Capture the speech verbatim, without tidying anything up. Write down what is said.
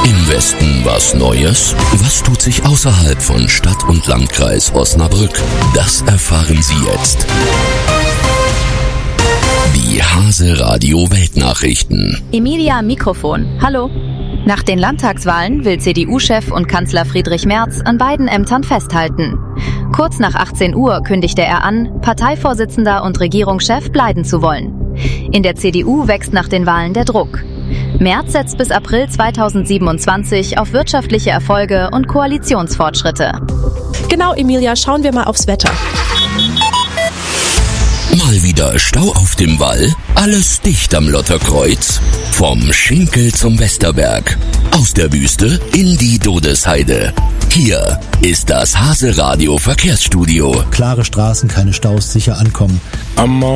Im Westen was Neues? Was tut sich außerhalb von Stadt und Landkreis Osnabrück? Das erfahren Sie jetzt. Die Hase Radio Weltnachrichten. Emilia am Mikrofon. Hallo. Nach den Landtagswahlen will C D U-Chef und Kanzler Friedrich Merz an beiden Ämtern festhalten. Kurz nach achtzehn Uhr kündigte er an, Parteivorsitzender und Regierungschef bleiben zu wollen. In der C D U wächst nach den Wahlen der Druck. Merz setzt bis April zweitausendsiebenundzwanzig auf wirtschaftliche Erfolge und Koalitionsfortschritte. Genau, Emilia, schauen wir mal aufs Wetter. Mal wieder Stau auf dem Wall? Alles dicht am Lotterkreuz? Vom Schinkel zum Westerberg. Aus der Wüste in die Dodesheide. Hier ist das Hase Radio Verkehrsstudio. Klare Straßen, keine Staus, sicher ankommen. Am